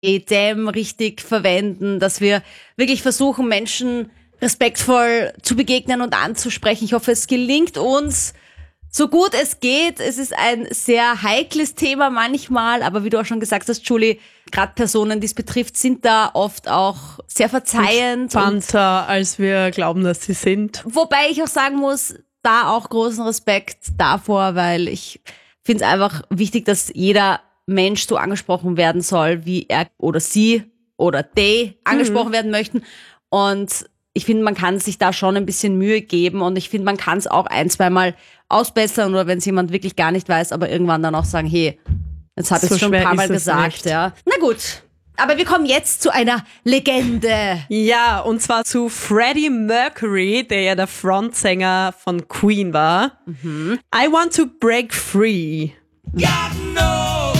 Dem richtig verwenden, dass wir wirklich versuchen, Menschen respektvoll zu begegnen und anzusprechen. Ich hoffe, es gelingt uns so gut es geht. Es ist ein sehr heikles Thema manchmal, aber wie du auch schon gesagt hast, Julie, gerade Personen, die es betrifft, sind da oft auch sehr verzeihend. Entspannter, als wir glauben, dass sie sind. Wobei ich auch sagen muss, da auch großen Respekt davor, weil ich finde es einfach wichtig, dass jeder Mensch so angesprochen werden soll, wie er oder sie oder they angesprochen werden möchten. Und ich finde, man kann sich da schon ein bisschen Mühe geben und ich finde, man kann es auch ein-, zweimal ausbessern oder wenn es jemand wirklich gar nicht weiß, aber irgendwann dann auch sagen, hey, jetzt habe ich es schon ein paar Mal gesagt. Ja. Na gut, aber wir kommen jetzt zu einer Legende. Ja, und zwar zu Freddie Mercury, der ja der Frontsänger von Queen war. I Want to Break Free. God knows,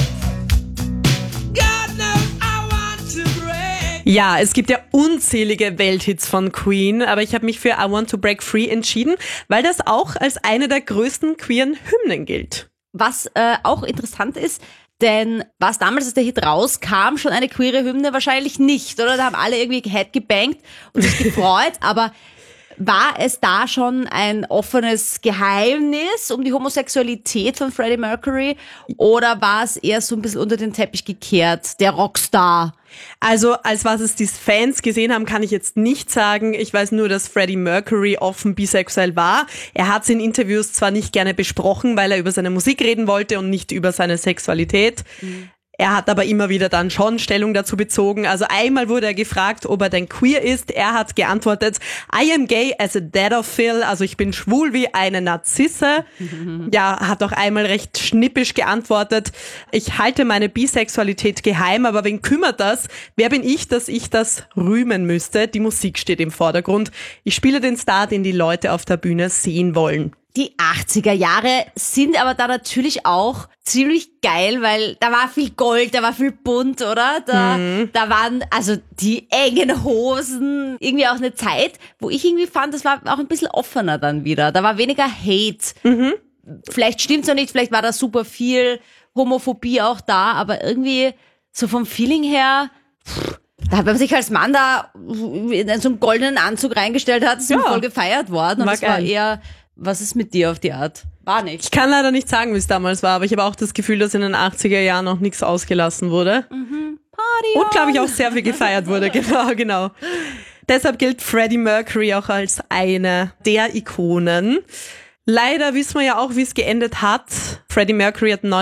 I want to break. Ja, es gibt ja unzählige Welthits von Queen, aber ich habe mich für I Want to Break Free entschieden, weil das auch als eine der größten queeren Hymnen gilt. Was auch interessant ist, denn was damals, als der Hit rauskam, schon eine queere Hymne? Wahrscheinlich nicht, oder? Da haben alle irgendwie headgebangt und sich gefreut, aber war es da schon ein offenes Geheimnis um die Homosexualität von Freddie Mercury oder war es eher so ein bisschen unter den Teppich gekehrt, der Rockstar? Also, als was es die Fans gesehen haben, kann ich jetzt nicht sagen. Ich weiß nur, dass Freddie Mercury offen bisexuell war. Er hat es in Interviews zwar nicht gerne besprochen, weil er über seine Musik reden wollte und nicht über seine Sexualität. Er hat aber immer wieder dann schon Stellung dazu bezogen. Also einmal wurde er gefragt, ob er denn queer ist. Er hat geantwortet, I am gay as a dadophile, also ich bin schwul wie eine Narzisse. Ja, hat auch einmal recht schnippisch geantwortet, ich halte meine Bisexualität geheim, aber wen kümmert das? Wer bin ich, dass ich das rühmen müsste? Die Musik steht im Vordergrund. Ich spiele den Star, den die Leute auf der Bühne sehen wollen. Die 80er Jahre sind aber da natürlich auch ziemlich geil, weil da war viel Gold, da war viel bunt, oder? Da waren also die engen Hosen, irgendwie auch eine Zeit, wo ich irgendwie fand, das war auch ein bisschen offener dann wieder. Da war weniger Hate. Vielleicht stimmt's noch nicht, vielleicht war da super viel Homophobie auch da, aber irgendwie so vom Feeling her, da hat man sich als Mann da in so einen goldenen Anzug reingestellt hat, ist voll gefeiert worden und es war eher, was ist mit dir auf die Art? War nicht. Ich kann leider nicht sagen, wie es damals war, aber ich habe auch das Gefühl, dass in den 80er Jahren noch nichts ausgelassen wurde. Party Und glaube ich auch sehr viel gefeiert wurde, genau. Deshalb gilt Freddie Mercury auch als eine der Ikonen. Leider wissen wir ja auch, wie es geendet hat. Freddie Mercury hat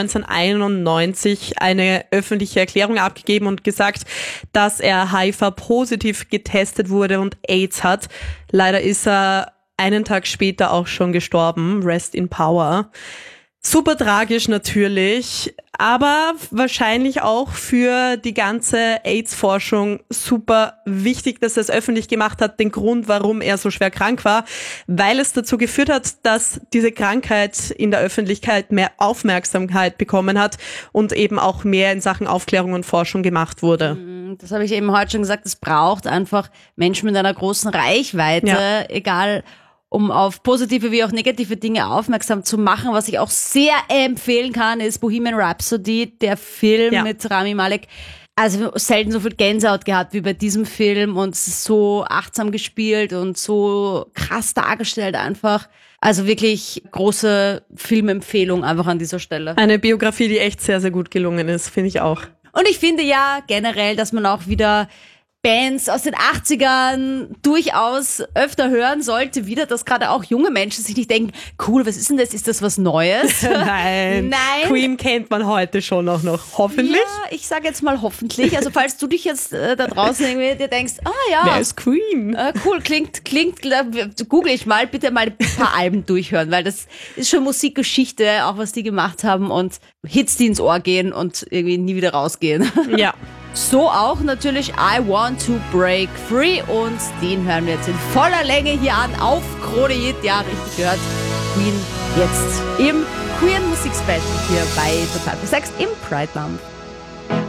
1991 eine öffentliche Erklärung abgegeben und gesagt, dass er HIV-positiv getestet wurde und AIDS hat. Leider ist er einen Tag später auch schon gestorben. Rest in Power. Super tragisch natürlich, aber wahrscheinlich auch für die ganze AIDS-Forschung super wichtig, dass er es öffentlich gemacht hat, den Grund, warum er so schwer krank war, weil es dazu geführt hat, dass diese Krankheit in der Öffentlichkeit mehr Aufmerksamkeit bekommen hat und eben auch mehr in Sachen Aufklärung und Forschung gemacht wurde. Das habe ich eben heute schon gesagt, es braucht einfach Menschen mit einer großen Reichweite, egal um auf positive wie auch negative Dinge aufmerksam zu machen. Was ich auch sehr empfehlen kann, ist Bohemian Rhapsody, der Film mit Rami Malek. Also selten so viel Gänsehaut gehabt wie bei diesem Film und so achtsam gespielt und so krass dargestellt einfach. Also wirklich große Filmempfehlung einfach an dieser Stelle. Eine Biografie, die echt sehr, sehr gut gelungen ist, finde ich auch. Und ich finde ja generell, dass man auch wieder Bands aus den 80ern durchaus öfter hören sollte, wieder, dass gerade auch junge Menschen sich nicht denken, cool, was ist denn das? Ist das was Neues? Nein. Queen kennt man heute schon auch noch, hoffentlich. Ja, ich sage jetzt mal hoffentlich. Also falls du dich jetzt da draußen irgendwie dir denkst, wer ist Queen? Cool, klingt, google ich mal, bitte mal ein paar Alben durchhören, weil das ist schon Musikgeschichte, auch was die gemacht haben und Hits, die ins Ohr gehen und irgendwie nie wieder rausgehen. Ja. So auch natürlich I Want to Break Free und den hören wir jetzt in voller Länge hier an auf Krone Hit. Ja, richtig gehört. Queen jetzt im Queer Musik Special hier bei Total Versext im Pride Month.